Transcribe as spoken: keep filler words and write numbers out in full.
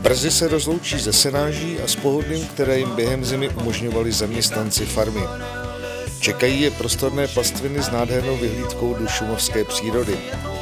Brzy se rozloučí ze senáží a s pohodlím, které jim během zimy umožňovali zaměstnanci farmy. Čekají je prostorné pastviny s nádhernou vyhlídkou do šumavské přírody.